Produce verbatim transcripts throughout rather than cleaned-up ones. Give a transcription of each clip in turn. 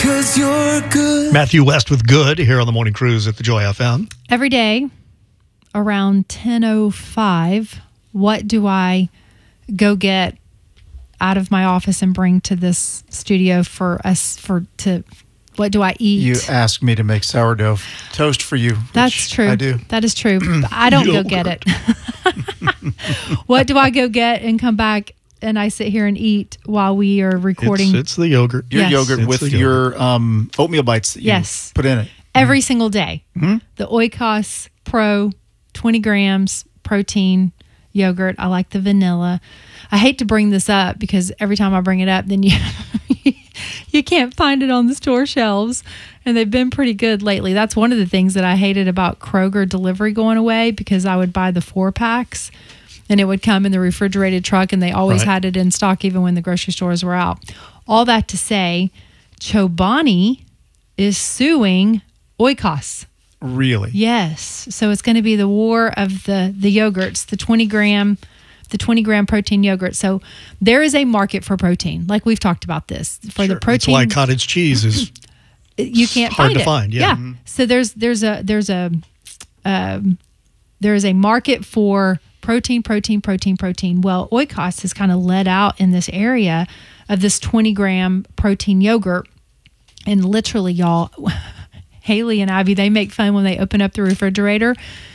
'cause you're good. Matthew West with Good here on the Morning Cruise at the Joy F M. Every day around ten oh five, what do I go get out of my office and bring to this studio for us for to what do I eat? You asked me to make sourdough toast for you. That's true. I do. That is true. But I don't go get it. What do I go get and come back and I sit here and eat while we are recording? It's, it's the yogurt. Your Yes. yogurt It's with the your um, oatmeal bites that you Yes. put in it. Every single day. Mm-hmm. The Oikos Pro, twenty grams protein yogurt. I like the vanilla. I hate to bring this up because every time I bring it up, then you you can't find it on the store shelves. And they've been pretty good lately. That's one of the things that I hated about Kroger delivery going away, because I would buy the four packs and it would come in the refrigerated truck and they always Right. had it in stock even when the grocery stores were out. All that to say, Chobani is suing Oikos. Really? Yes. So it's going to be the war of the, the yogurts, the twenty gram, the twenty gram protein yogurt. So there is a market for protein. Like we've talked about this for Sure. the protein. That's why cottage cheese is you can't hard find to it. find, yeah. Mm-hmm. So there's, there's a, there's a, um, there is a market for protein, protein, protein, protein. Well, Oikos has kind of led out in this area of this twenty gram protein yogurt. And literally, y'all, Haley and Ivy, they make fun when they open up the refrigerator.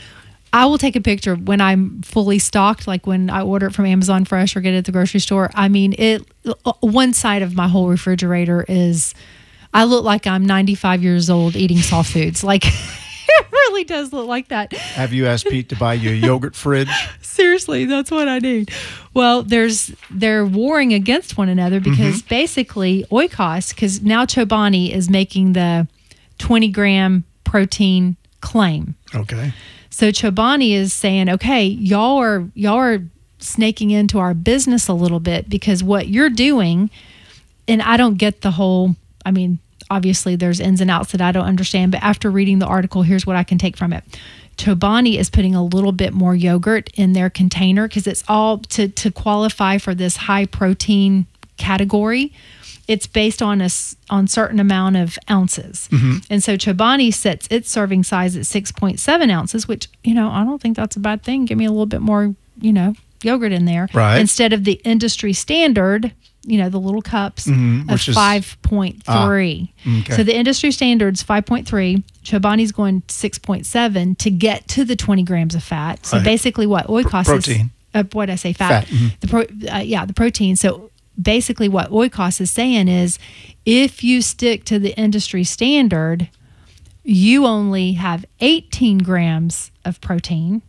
I will take a picture when I'm fully stocked, like when I order it from Amazon Fresh or get it at the grocery store. I mean, it. One side of my whole refrigerator is, I look like I'm ninety-five years old eating soft foods. Like, it really does look like that. Have you asked Pete to buy you a yogurt fridge? Seriously, that's what I need. Well, there's they're warring against one another because Mm-hmm. basically Oikos, because now Chobani is making the twenty gram protein claim. okay. So Chobani is saying, okay, y'all are y'all are snaking into our business a little bit, because what you're doing, and I don't get the whole, I mean, obviously there's ins and outs that I don't understand, but after reading the article, here's what I can take from it. Chobani is putting a little bit more yogurt in their container because it's all to, to qualify for this high protein category. It's based on a s- on certain amount of ounces. Mm-hmm. And so Chobani sets its serving size at six point seven ounces, which, you know, I don't think that's a bad thing. Give me a little bit more, you know, yogurt in there. Right. Instead of the industry standard, you know, the little cups Mhm, of which is- five point three. Ah, okay. So the industry standard's five point three. Chobani's going six point seven to get to the twenty grams of fat. So Right. basically what Oikos protein. is, uh, what did I say, fat? Fat, mhm. The pro, uh, yeah, the protein. So basically what Oikos is saying is, if you stick to the industry standard, you only have eighteen grams of protein,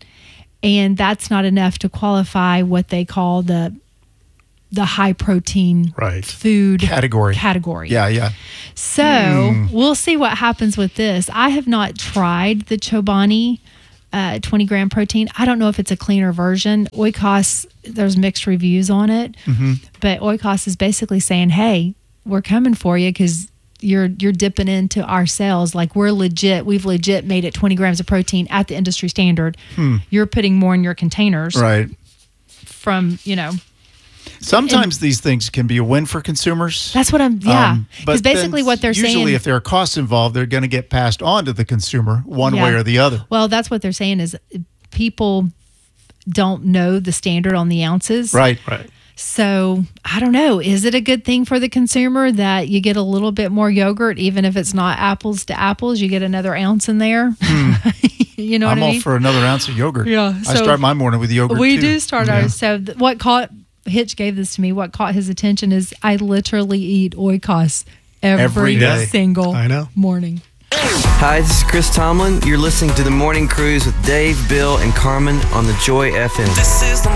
and that's not enough to qualify what they call the the high protein Right. food Category. category. Yeah, yeah. So we'll see what happens with this. I have not tried the Chobani uh, twenty gram protein. I don't know if it's a cleaner version. Oikos, there's mixed reviews on it, Mm-hmm. but Oikos is basically saying, "Hey, we're coming for you because you're you're dipping into our sales. Like, we're legit. We've legit made it twenty grams of protein at the industry standard. You're putting more in your containers Right. from, you know." Sometimes these things can be a win for consumers. That's what I'm. Yeah, Um, because but basically then what they're usually saying. Usually if there are costs involved, they're going to get passed on to the consumer one Yeah. way or the other. Well, that's what they're saying is people don't know the standard on the ounces. Right. Right. So I don't know. Is it a good thing for the consumer that you get a little bit more yogurt, even if it's not apples to apples? You get another ounce in there. You know I'm what I all mean? for another ounce of yogurt. Yeah, I so start my morning with yogurt we too. do start Yeah. ours. So th- what caught Hitch gave this to me. What caught his attention is I literally eat Oikos every, Every day. single I know. morning. Hi, this is Chris Tomlin. You're listening to The Morning Cruise with Dave, Bill, and Carmen on the Joy F M. This is the